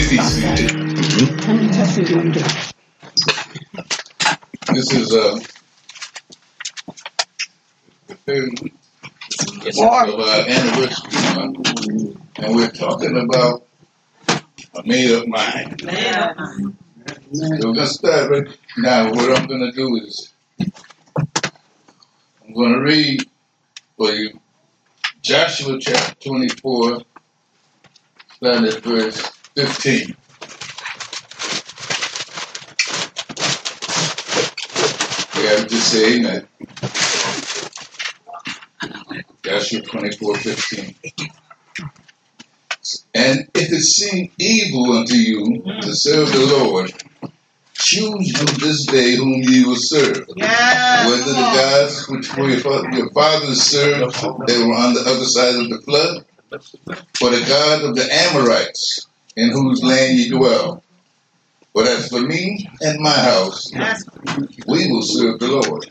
be seated. This is the third week of our anniversary month, and we're talking about a made-up mind. So we're going to start right now. What I'm going to do is I'm going to read for you Joshua chapter 24, starting at verse 15. Yeah, just say amen. Joshua 24:15. And if it seem evil unto you to serve the Lord, choose you this day whom ye will serve. Whether the gods which your fathers served, they were on the other side of the flood, or the God of the Amorites, in whose land ye dwell. But as for me and my house, we will serve the Lord.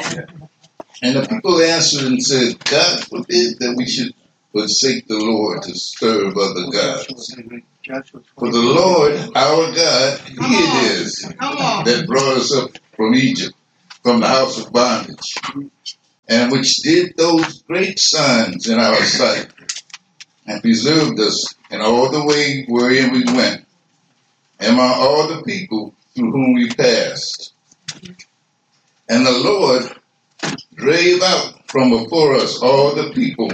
And the people answered and said, God forbid that we should forsake the Lord to serve other gods. For the Lord our God, He it is that brought us up from Egypt, from the house of bondage, and which did those great signs in our sight, and preserved us in all the way wherein we went, and among all the people through whom we passed. And the Lord drave out from before us all the people,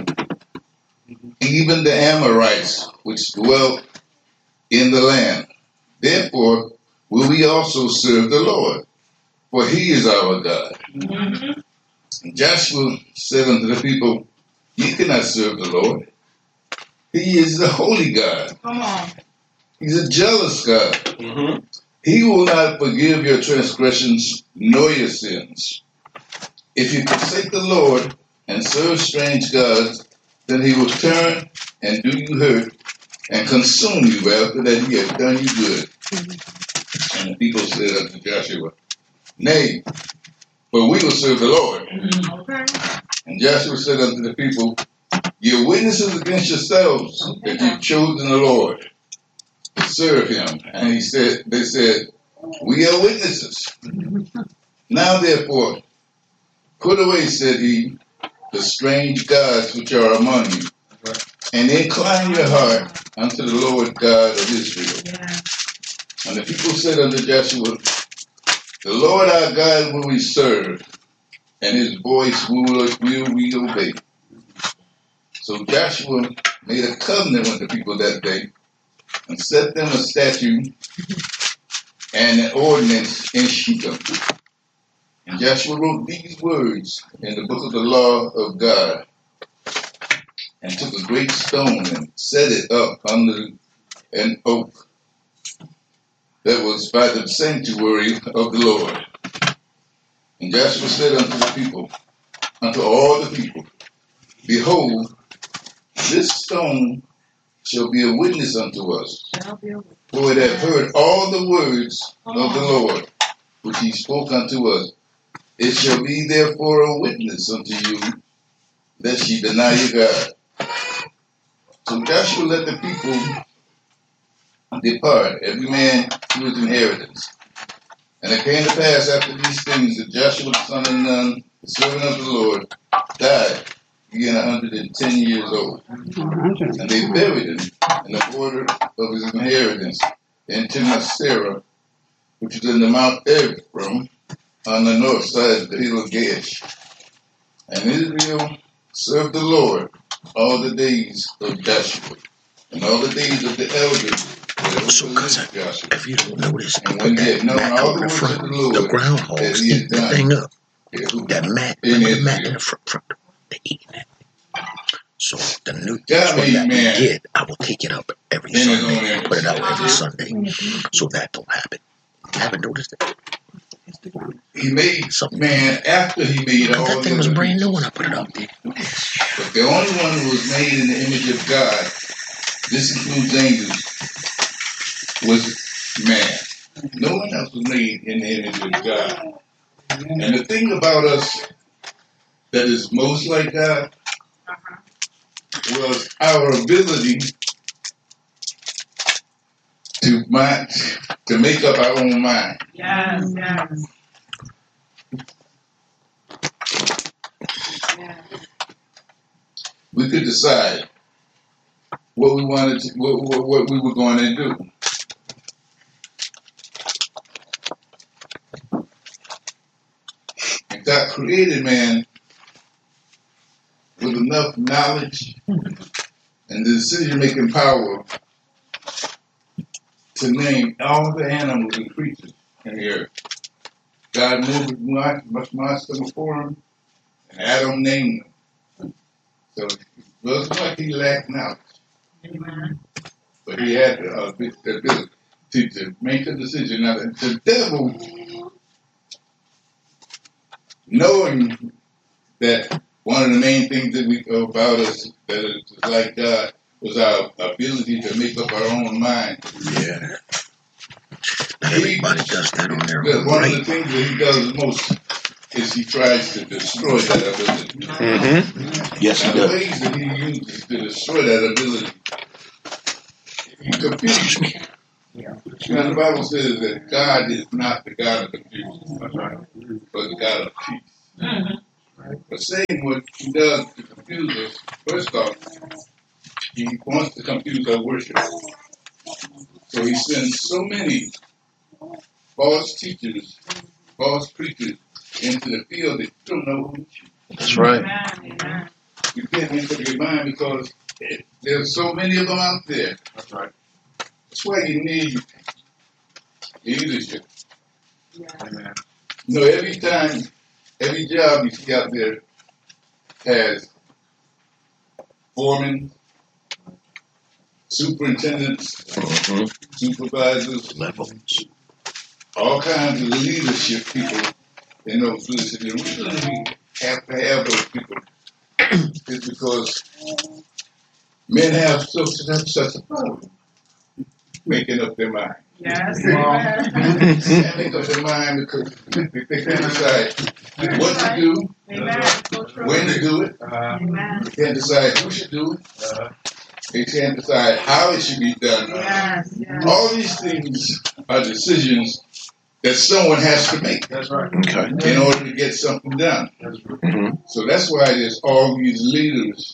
even the Amorites, which dwelt in the land. Therefore will we also serve the Lord, for He is our God. And Joshua said unto the people, ye cannot serve the Lord. He is the holy God. He's a jealous God. He will not forgive your transgressions nor your sins. If you forsake the Lord and serve strange gods, then He will turn and do you hurt and consume you after that He has done you good. And the people said unto Joshua, nay, but we will serve the Lord. And Joshua said unto the people, ye are witnesses against yourselves that you've chosen the Lord to serve Him. And they said, we are witnesses. Now therefore, put away, said he, the strange gods which are among you, and incline your heart unto the Lord God of Israel. And the people said unto Joshua, the Lord our God will we serve, and His voice will we obey. So Joshua made a covenant with the people that day, and set them a statute and an ordinance in Shechem. And Joshua wrote these words in the book of the law of God, and took a great stone and set it up under an oak that was by the sanctuary of the Lord. And Joshua said unto the people, unto all the people, behold, this stone shall be a witness unto us, for it hath heard all the words of the Lord, which He spoke unto us. It shall be therefore a witness unto you, lest ye deny your God. So Joshua let the people depart, every man to his inheritance. And it came to pass after these things that Joshua the son of Nun, the servant of the Lord, died, being 110 years old. And they buried him in the border of his inheritance in Timnath-Serah, which is in the Mount Ephraim, on the north side of the hill of Gaash. And Israel served the Lord all the days of Joshua, and all the days of the elders. So, cousin, if you don't notice, and when they had known all the works of the Lord, the groundhogs eat the thing up. That mat, the mat in the front, they eat that. So the new one that we get, I will take it up every Sunday, put it out every Sunday, so that don't happen. You haven't noticed it? He made something, man, after he made all that thing was brand new when I put it up there. But the only one who was made in the image of God, this includes angels, was man. No one else was made in the image of God. And the thing about us that is most like God was our ability to make up our own mind. Yes, yes. We could decide what we wanted to, what we were going to do. And God created man with enough knowledge and the decision-making power to name all the animals and creatures in the earth. God moved much monster before him, and Adam named them. So it wasn't like he lacked knowledge. Amen. But he had the ability to make a decision. Now, the devil, knowing that one of the main things that we about us that is like God was our ability to make up our own mind. Yeah. Everybody does that on their own. One of the things that he does most is he tries to destroy that ability. Mm-hmm. Yes, now, he does. The ways that he uses to destroy that ability, he confuses me. Now, the Bible says that God is not the God of confusion, but the God of peace. Mm-hmm. But saying what he does to confuse us, first off, he wants to confuse our worship. So he sends so many false teachers, false preachers into the field that you don't know who. That's right. Amen. You can't make up your mind because there's so many of them out there. That's right. That's why you need leadership. Yeah. Amen. You know, every job you see out there has foremen, superintendents, supervisors, Levels. all kinds of leadership people in those places. The reason we have to have those people is because men have such a problem making up their mind. Yes. They can't make up their mind because they can't decide what to do, Amen. when to do it. Amen. They can't decide who should do it. They can't decide how it should be done. Yes. Yes. All these things are decisions that someone has to make. That's right. Okay. In order to get something done. That's right. Mm-hmm. So that's why there's all these leaders,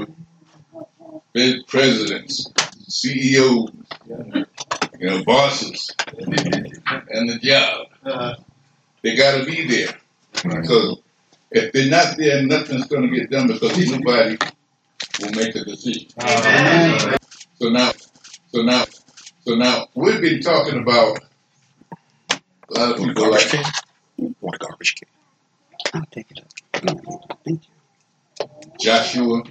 presidents, CEOs, bosses, and the job. They got to be there. Because if they're not there, nothing's going to get done because nobody will make a decision. Amen. So now, we've been talking about a lot of people like Want a garbage can? I'll take it up. Thank you. Joshua.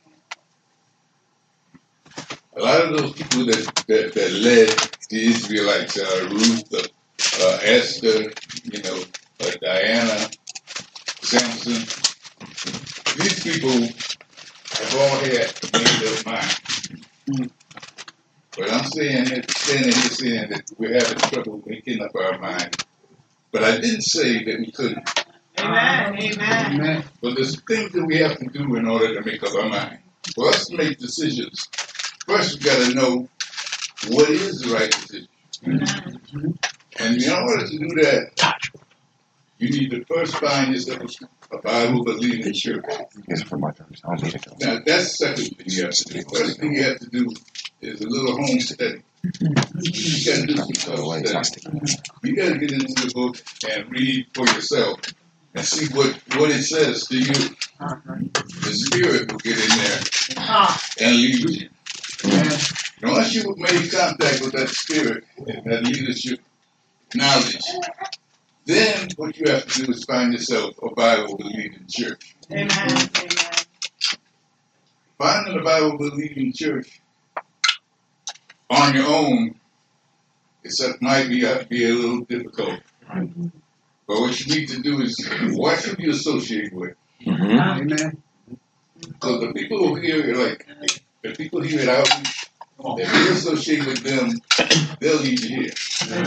A lot of those people that led the Israelites, Ruth, Esther, Diana, Samson. These people have all had made up mind. But I'm standing here saying that we're having trouble making up our mind. But I didn't say that we couldn't. Amen. Amen. But there's things that we have to do in order to make up our mind. For us to make decisions, first we've got to know what is the right decision. And in order to do that, you need to first find yourself a Bible-believing church. Now, that's the second thing you have to do. The first thing you have to do is a little home study. You got to do some study. You got to get into the book and read for yourself and see what it says to you. The Spirit will get in there and lead you. And once you made contact with that Spirit and that leadership knowledge, then what you have to do is find yourself a Bible-believing church. Amen. Amen. Finding a Bible-believing church on your own might be a little difficult. But what you need to do is, what should you associate with? Amen. Because the people here are the people here at Outreach, if you associate with them, they'll lead you here.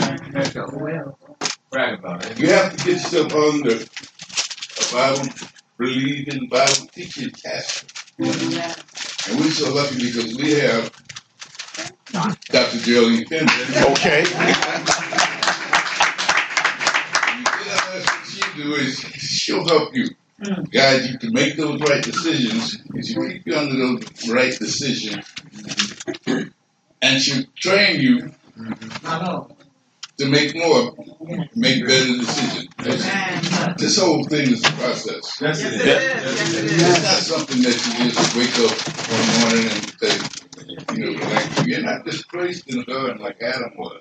Brag about it. You have to get yourself under a Bible-believing, Bible-teaching pastor. And we're so lucky because we have Dr. Geraldine Finley. Okay. What she do is she'll help you, guide you to make those right decisions, and she'll keep you under those right decisions, and she'll train you to make better decisions. This whole thing is a process. It's not something that you just wake up one morning and say, like, you're not just placed in the garden like Adam was.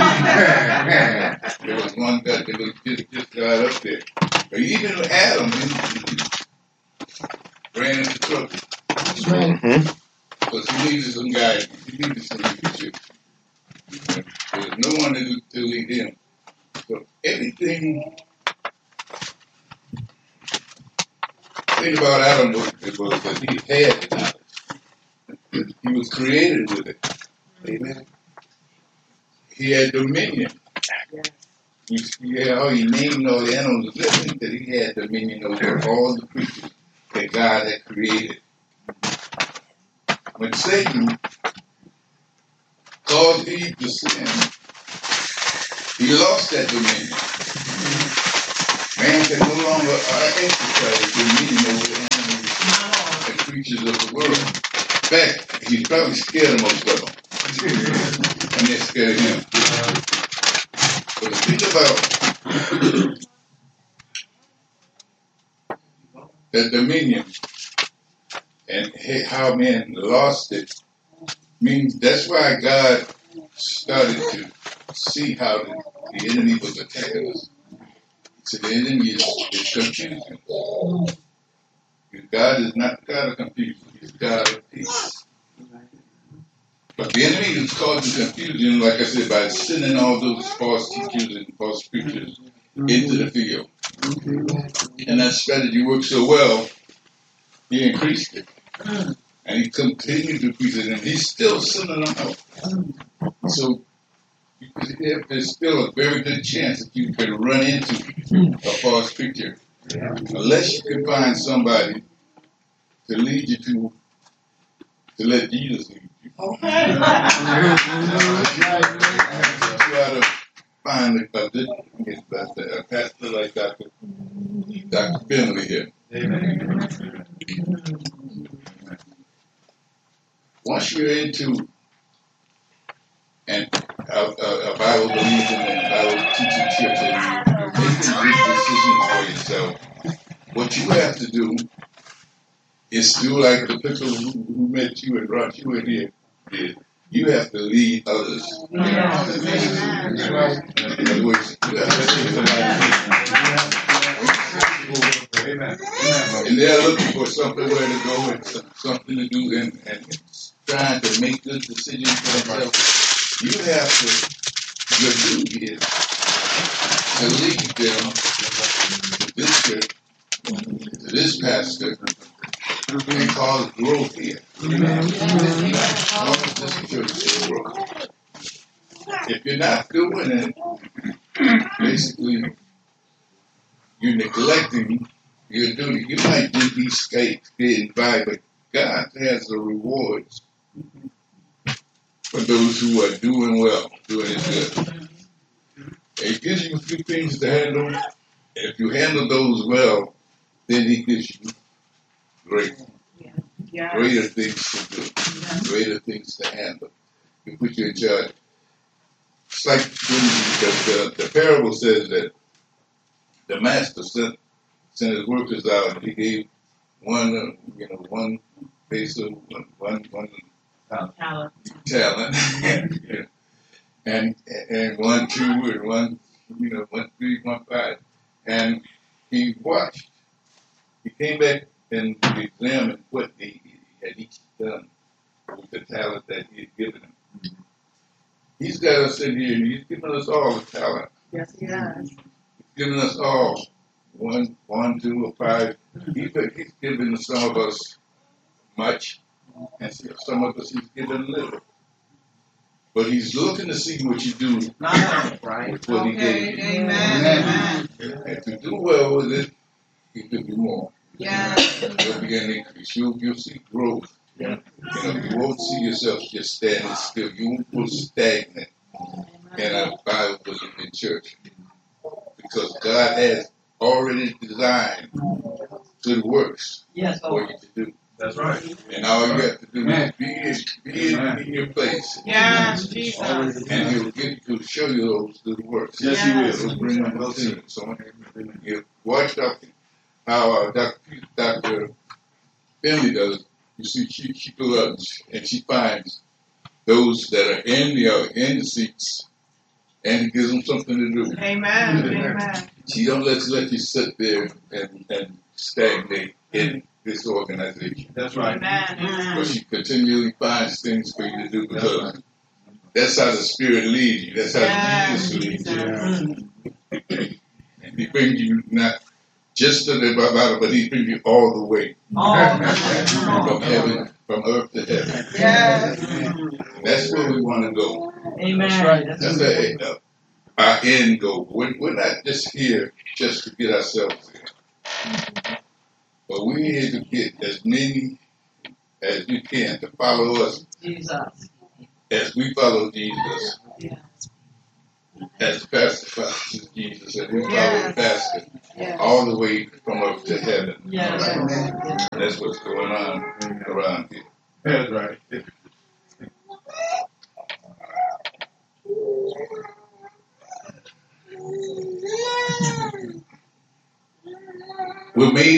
There was one guy that just got up there. But even Adam, he ran into trouble. Because he needed some guidance. He needed some leadership. There was no one to lead him. So everything. The thing about Adam was that he had the knowledge. He was created with it. Amen. He had dominion. He named all the animals living, that he had dominion over all the creatures that God had created. When Satan caused Eve to sin, he lost that dominion. Man can no longer exercise dominion over the animals and creatures of the world. In fact, he's probably scared of most of them. And they're scared of him. But think about the dominion and how man lost it. Means that's why God started to see how the enemy was attacking us. So the enemy is confusing. God is not God of confusion. He's God of peace. But the enemy is causing confusion, like I said, by sending all those false teachers and false preachers into the field. And that strategy worked so well, he increased it. And he continued to increase it, and he's still sending them out. So there's still a very good chance that you can run into a false preacher. Unless you can find somebody to lead you to let Jesus lead you. Okay. You got to find a pastor like Dr. Finley here. Amen. Once you're into a Bible believing and Bible teaching church and you're making good decisions for yourself, what you have to do is do like the people who met you and brought you in here did. You have to lead others. In other words, you have to lead somebody. And they're looking for somewhere to go and something to do and trying to make good decisions for themselves. You have to, your duty is to lead them to this church, to this pastor, and cause growth here. Cause this church to grow. If you're not doing it, basically, you're neglecting your duty. You might just be skating by, but God has the rewards for those who are doing well, doing it good. It gives you a few things to handle. If you handle those well, then He gives you greater things to do, greater things to handle. He puts you in charge. It's like the parable says that the master sent his workers out, and he gave one peso, one talent, and 1, 2, and 1, 1, 3, 1, 5, and he watched. He came back and examined what he had each done with the talent that he had given him. He's got us in here, and He's given us all the talent. Yes, He has. He's given us all 1, 2, or 5. He's given some of us much, and some of us He's given little. But He's looking to see what you do with what He gave you. Amen. And to do well with it, He gives you more. Yeah. You'll begin to increase. You'll see growth You know, you won't see yourself just standing still. You won't feel stagnant in a Bible in church. Because God has already designed good works for you to do. That's right. And all you have to do is be in your place. Yes, Jesus. And he'll show you those good works. Yes, he will. He'll bring them to you. So you watch how Dr. Finley does it. You see, she goes out and she finds those that are in the seats and gives them something to do. Amen. Amen. She don't let you sit there and stagnate in this organization. That's right. Amen. But she continually finds things for you to do because that's how the Spirit leads you. That's how Jesus leads you. And He brings you not just to the bottom, but He brings you all the way from heaven, from earth to heaven. Yes. That's where we want to go. Amen. That's our end goal. We're not just here just to get ourselves there. But we're here to get as many as you can to follow us Jesus. as we follow Jesus. As the pastor follows Jesus, and we follow the pastor all the way from earth to heaven. That's what's going on around here. That's right. We're made